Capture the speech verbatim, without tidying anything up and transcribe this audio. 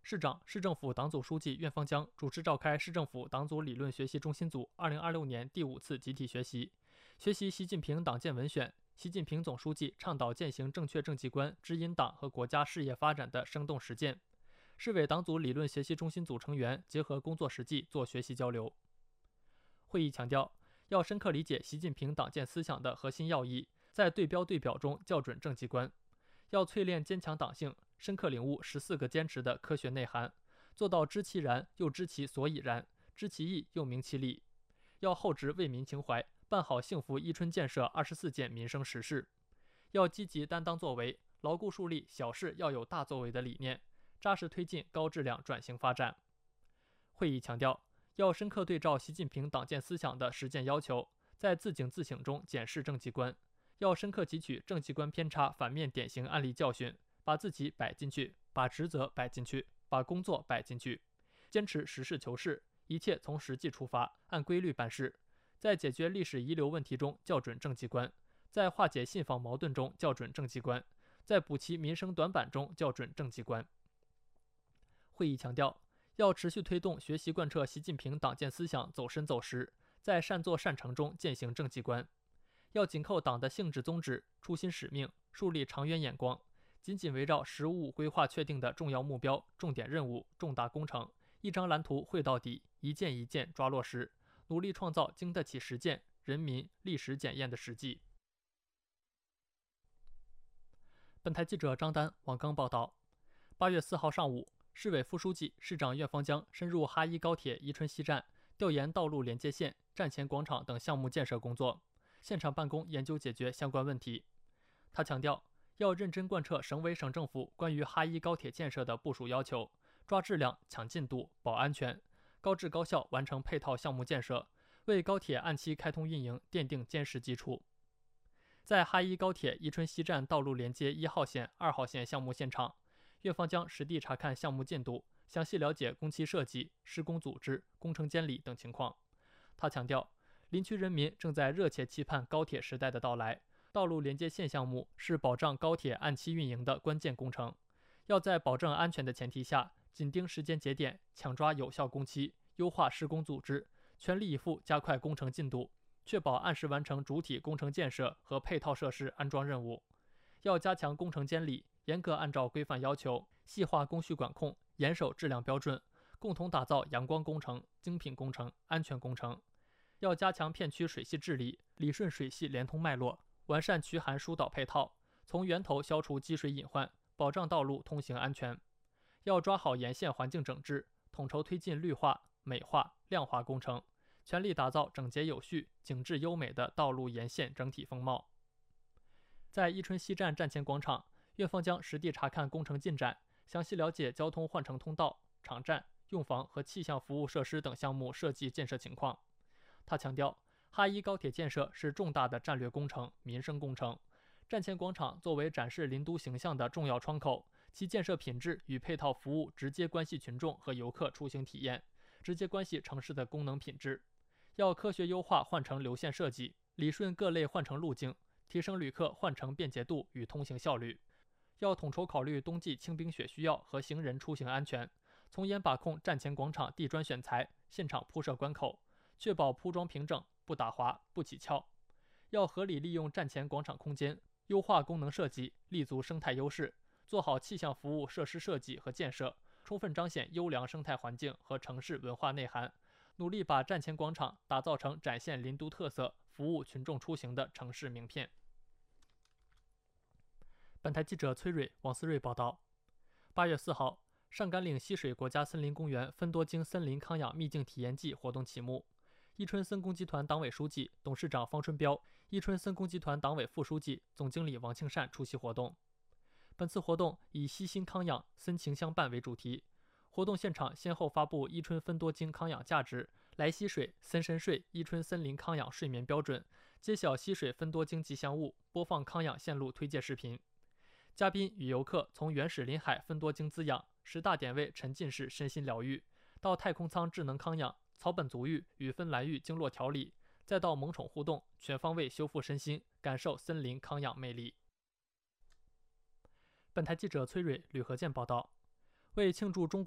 市长、市政府党组书记苑方江主持召开市政府党组理论学习中心组二零二六年第五次集体学习，学习习近平党建文选、习近平总书记倡导践行正确政绩观指引党和国家事业发展的生动实践。市委党组理论学习中心组成员结合工作实际做学习交流。会议强调，要深刻理解习近平党建思想的核心要义，在对标对表中校准政绩观。要淬炼坚强党性，深刻领悟十四个坚持的科学内涵，做到知其然又知其所以然，知其意又明其理。要厚植为民情怀，办好幸福伊春建设二十四件民生实事。要积极担当作为，牢固树立小事要有大作为的理念，扎实推进高质量转型发展。会议强调，要深刻对照习近平党建思想的实践要求，在自省自省中检视政绩观。要深刻汲取政绩观偏差反面典型案例教训，把自己摆进去，把职责摆进去，把工作摆进去，坚持实事求是，一切从实际出发，按规律办事。在解决历史遗留问题中校准政绩观，在化解信访矛盾中校准政绩观，在补齐民生短板中校准政绩观。会议强调，要持续推动学习贯彻习近平党建思想走深走实，在善作善成中践行政绩观。要紧扣党的性质宗旨、初心使命，树立长远眼光，紧紧围绕“十五五”规划确定的重要目标、重点任务、重大工程，一张蓝图绘到底，一件一件抓落实，努力创造经得起实践、人民、历史检验的实际。本台记者张丹、王刚报道。八月四号上午，市委副书记、市长苑方江深入哈一高铁伊春西站，调研道路连接线、站前广场等项目建设工作，现场办公研究解决相关问题。他强调，要认真贯彻省委省政府关于哈一高铁建设的部署要求，抓质量、抢进度、保安全，高质高效完成配套项目建设，为高铁按期开通运营奠定坚实基础。在哈一高铁伊春西站道路连接一号线、二号线项目现场，苑方江实地查看项目进度，详细了解工期设计、施工组织、工程监理等情况。他强调，林区人民正在热切期盼高铁时代的到来，道路连接线项目是保障高铁按期运营的关键工程。要在保证安全的前提下，紧盯时间节点，抢抓有效工期，优化施工组织，全力以赴加快工程进度，确保按时完成主体工程建设和配套设施安装任务。要加强工程监理，严格按照规范要求，细化工序管控，严守质量标准，共同打造阳光工程、精品工程、安全工程。要加强片区水系治理，理顺水系连通脉络，完善渠涵疏导配套，从源头消除积水隐患，保障道路通行安全。要抓好沿线环境整治，统筹推进绿化、美化、亮化工程，全力打造整洁有序、景致优美的道路沿线整体风貌。在伊春西站站前广场，苑方江实地查看工程进展，详细了解交通换乘通道、场站、用房和气象服务设施等项目设计建设情况。他强调，哈一高铁建设是重大的战略工程、民生工程。站前广场作为展示林都形象的重要窗口，其建设品质与配套服务直接关系群众和游客出行体验，直接关系城市的功能品质。要科学优化换乘流线设计，理顺各类换乘路径，提升旅客换乘便捷度与通行效率。要统筹考虑冬季清冰雪需要和行人出行安全，从严把控站前广场地砖选材、现场铺设关口，确保铺装平整，不打滑、不起翘。要合理利用站前广场空间，优化功能设计，立足生态优势，做好气象服务设施设计和建设，充分彰显优良生态环境和城市文化内涵，努力把站前广场打造成展现林都特色、服务群众出行的城市名片。本台记者崔蕊、王思睿报道。八月四号，上甘岭溪水国家森林公园芬多精森林康养秘境体验季活动启幕。伊春森工集团党委书记、董事长方春彪、伊春森工集团党委副书记、总经理王庆善出席活动。本次活动以悉心康养、森情相伴为主题。活动现场先后发布伊春芬多精康养价值、来溪水、森深睡伊春森林康养睡眠标准，揭晓溪水芬多精吉祥物，播放康养线路推介视频。嘉宾与游客从原始林海芬多精滋养、十大点位沉浸式身心疗愈，到太空舱智能康养、草本足浴与芬兰浴经络调理，再到萌宠互动，全方位修复身心，感受森林康养魅力。本台记者崔蕊、吕和健报道。为庆祝中国